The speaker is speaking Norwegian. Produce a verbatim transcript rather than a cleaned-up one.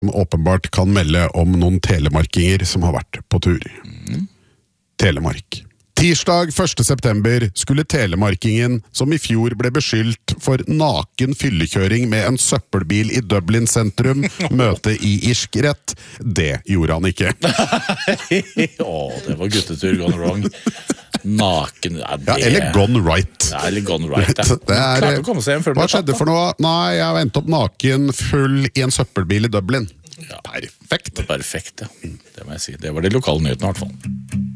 åpenbart kan melde om noen telemarkinger som har vært på tur. Mm. Telemark. Tirsdag første september skulle telemarkingen, som i fjor ble beskyldt for naken fyllekjøring med en søppelbil i Dublin sentrum, møte i irsk rett. Det gjorde han ikke. Åh, det var guttetur gone wrong. Naken, ja, det... ja, eller gone right. Ja, eller gone right, ja. Det er, Klarte å komme seg hjem før det ble hva skjedde tatt, for noe? Nei, jeg endte opp naken full i en søppelbil i Dublin. Ja. Perfekt. Perfekt, ja. Det må jeg si. Det var de lokale nyhetene i hvert fall.